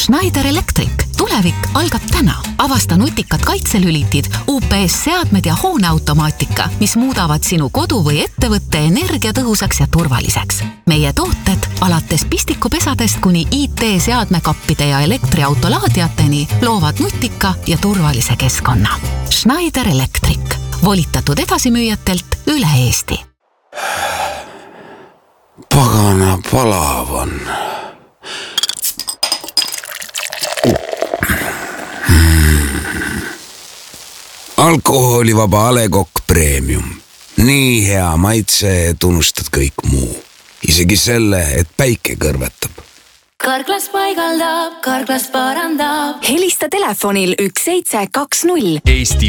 Schneider Electric. Tulevik algab täna. Avasta nutikad kaitselülitid, UPS-seadmed ja hooneautomaatika, mis muudavad sinu kodu või ettevõtte energiatõhusaks ja turvaliseks. Meie tooted alates pistikupesadest kuni IT-seadmekappide ja elektriautolaadiateni loovad nutika ja turvalise keskkonna. Schneider Electric. Volitatud edasimüüjatelt üle Eesti. Pagana palav on. Alkoholivaba A Le Coq Premium. Nii hea maitse, et unustad kõik muu. Isegi selle, et päike kõrvetab. Karklas paigaldab, Karklas parandab. Helista telefonil 1720. Eesti